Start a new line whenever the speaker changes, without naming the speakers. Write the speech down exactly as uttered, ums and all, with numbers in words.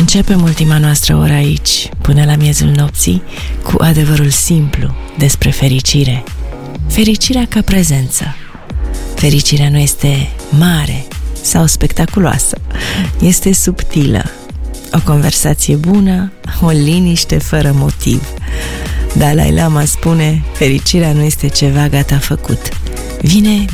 Începem ultima noastră oră aici, până la miezul nopții, cu adevărul simplu despre fericire. Fericirea ca prezență. Fericirea nu este mare sau spectaculoasă, este subtilă. O conversație bună, o liniște fără motiv. Dalai Lama spune, fericirea nu este ceva gata făcut. Vine